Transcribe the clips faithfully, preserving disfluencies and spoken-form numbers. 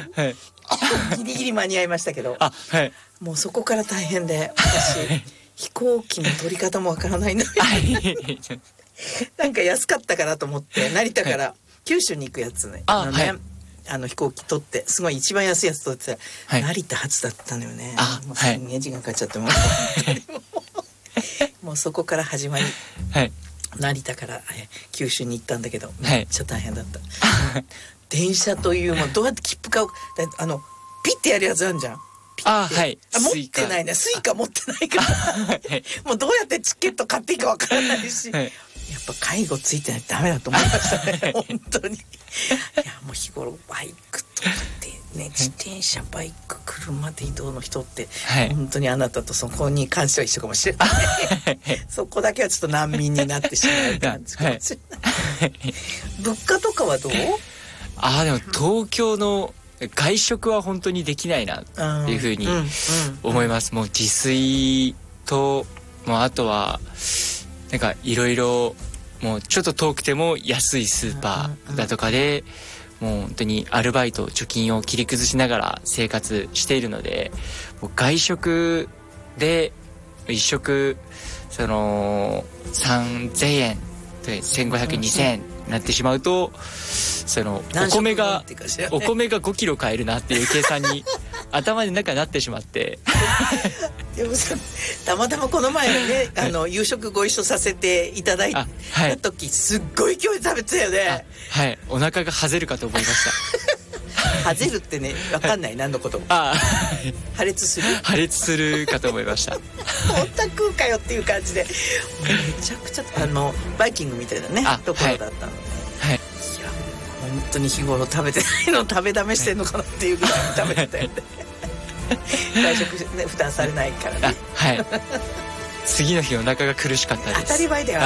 で、はい、ギリギリ間に合いましたけど、あ、はい、もうそこから大変で、私飛行機の取り方もわからないんだけどなんか安かったからと思って成田から九州に行くやつね、あのね、はい、あの飛行機取ってすごい一番安いやつ取ってたら、はい、成田発だったのよね。あ、もうすんげえ時間かかっちゃってもう、はい、もうそこから始まり、はい、成田から九州に行ったんだけどめっちゃ大変だった、はい、電車というもうどうやって切符買う、あのピッてやるやつあるじゃん。あ、はい、あ、持ってないね、スイカ持ってないからはい、もうどうやってチケット買っていいかわからないし、はい、やっぱ介護ついてないとダメだと思いましたね本当に。いやもう日頃バイクとかってね、自転車バイク車で移動の人って、はい、本当にあなたとそこに関しては一緒かもしれないそこだけはちょっと難民になってしまう感じかもしれない、はい、物価とかはどう？ あ、でも東京の外食は本当にできないなっていうふうに思います、うんうんうん、もう自炊ともうあとはなんかいろいろもうちょっと遠くても安いスーパーだとかで、うんうんうん、もう本当にアルバイト貯金を切り崩しながら生活しているので、もう外食で一食そのさんぜんえんでせんごひゃくえんにせんえんになってしまうと、そのお米がお米がごキロ買えるなっていう計算に頭の中になってしまってでもさ、たまたまこの前ね、あの夕食ご一緒させていただいた時、はい、すっごい勢いで食べてたよね。 はい、お腹がはぜるかと思いましたはぜるってね、分かんない、はい、何のことも。あ破裂する破裂するかと思いました本当食うかよっていう感じで、めちゃくちゃあのバイキングみたいなねところだったので、はいはい、いや本当に日頃食べてないの食べだめしてんのかなっていうぐらい食べてたよね外食、ね、負担されないからね。はい。 次の日お腹が苦しかったです。 当たり前だよ。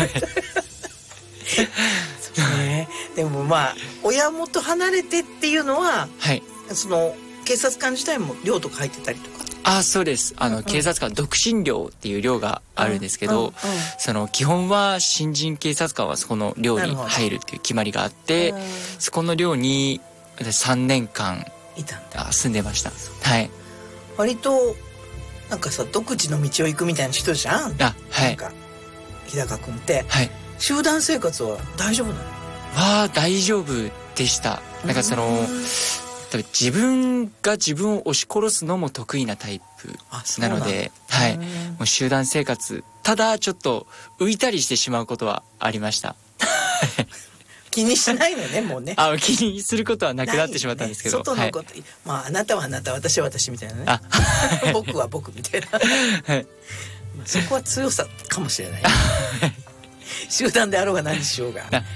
そうね。でもまあ親元離れてっていうのは、はい、その警察官自体も寮とか入ってたりとか。 あ、そうです。あの、うん、警察官独身寮っていう寮があるんですけど、うんうんうん、その基本は新人警察官はそこの寮に入るっていう決まりがあって、そこの寮にさんねんかんいたんだ。住んでました。はい。 割となんかさ独自の道を行くみたいな人じゃん。あ、はい。なんか日高君って、はい、集団生活は大丈夫なの？ わあ、大丈夫でした。なんかその多分自分が自分を押し殺すのも得意なタイプなので、はい。もう集団生活、ただちょっと浮いたりしてしまうことはありました気にしないのね、もうね。 あ、気にすることはなくなってしまったんですけど、ね、 外のこと、はい、まああなたはあなた、私は私みたいなね。あ僕は僕みたいな、はい、そこは強さかもしれない、ね、集団であろうが何しようが、はい、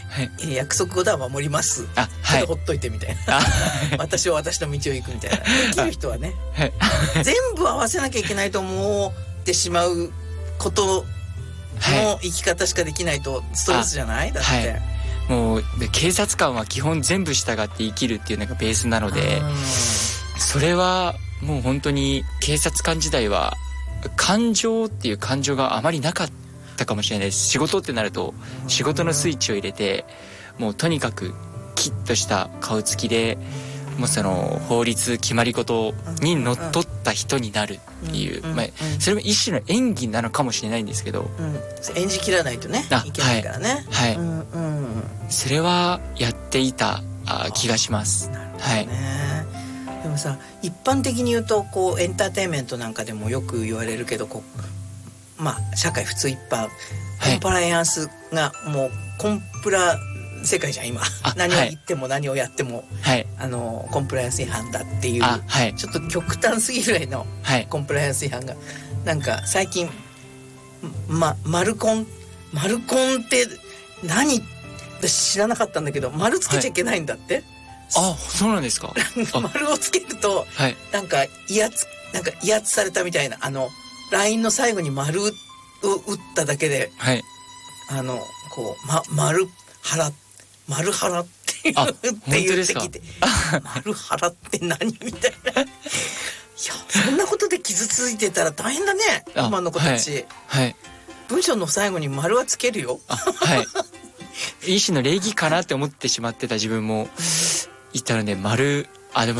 約束事は守ります。あ、はい、ほっといてみたいな。私は私の道を行くみたいな。できる人はね、はい、全部合わせなきゃいけないと思ってしまうことの生き方しかできないとストレスじゃない？だって。はい、 もう警察官は基本全部従って生きるっていうのがベースなので、それはもう本当に警察官時代は感情っていう感情があまりなかったかもしれないです。仕事ってなると仕事のスイッチを入れて、もうとにかくキッとした顔つきでもうその法律決まり事にのっとった人になるっていう、まあ、それも一種の演技なのかもしれないんですけど、うん、 演じきらないとねいけないからね。 はい、はい、うんうん、それはやっていたあ気がします。なるほどね。 はい、でもさ、一般的に言うとこうエンターテインメントなんかでもよく言われるけど、こう、まあ、社会普通一般コンプライアンスがもうコンプラ世界じゃん今。何を言っても何をやっても、はい、あのコンプライアンス違反だっていう、はい、ちょっと極端すぎるぐらいのコンプライアンス違反が、なんか最近、ま、マルコンマルコンって何？私知らなかったんだけど、丸つけちゃいけないんだって、はい、 あ、そうなんですか丸をつけると、はい、なんか威圧なんか威圧されたみたいな、あのラインの最後に丸を打っただけで、はい、あのこう、ま、丸腹丸腹っていうって言ってきて丸腹って何みたいな。いや、そんなことで傷ついてたら大変だね今の子たち、はいはい、文章の最後に丸はつけるよ。はい一種の礼儀かなって思ってしまってた自分もいたので、丸、あ、でも